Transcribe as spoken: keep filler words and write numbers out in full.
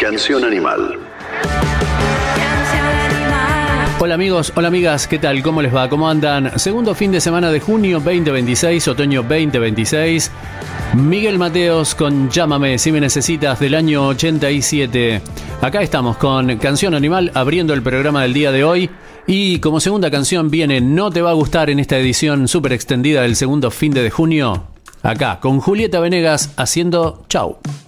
Canción Animal. Hola amigos, hola amigas, ¿qué tal? ¿Cómo les va? ¿Cómo andan? Segundo fin de semana de junio veinte veintiséis, otoño veinte veintiséis. Miguel Mateos con Llámame si me necesitas del año ochenta y siete. Acá estamos con Canción Animal abriendo el programa del día de hoy. Y como segunda canción viene No te va a gustar en esta edición súper extendida del segundo fin de junio. Acá con Julieta Venegas haciendo Chau.